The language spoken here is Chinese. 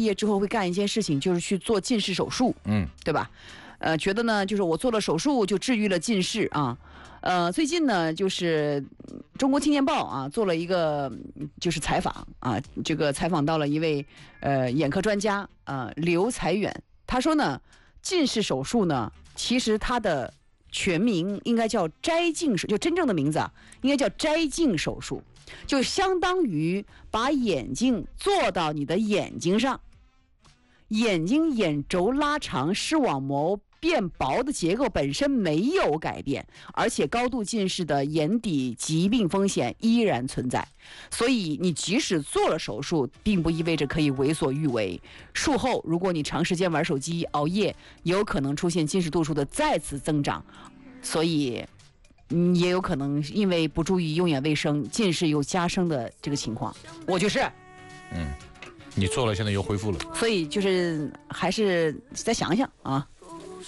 业之后会干一件事情，就是去做近视手术，对吧？觉得呢，就是我做了手术就治愈了近视啊。最近呢，就是中国青年报啊做了一个就是采访啊，这个采访到了一位眼科专家刘才远，他说呢，近视手术呢，其实它的全名应该叫摘镜手，就真正的名字啊，应该叫摘镜手术，就相当于把眼镜做到你的眼睛上，眼睛眼轴拉长，视网膜变薄的结构本身没有改变，而且高度近视的眼底疾病风险依然存在。所以你即使做了手术，并不意味着可以为所欲为。术后如果你长时间玩手机、熬夜，有可能出现近视度数的再次增长，所以也有可能因为不注意用眼卫生，近视又加深的这个情况。我就是你做了，现在又恢复了， 所以就是还是再想想啊。